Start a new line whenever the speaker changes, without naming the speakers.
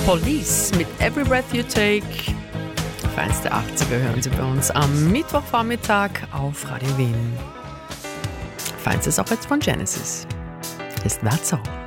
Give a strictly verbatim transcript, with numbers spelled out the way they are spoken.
Police mit Every Breath You Take. Feinste achtziger hören Sie bei uns am Mittwochvormittag auf Radio Wien. Feinstes auch jetzt von Genesis. Ist That's All.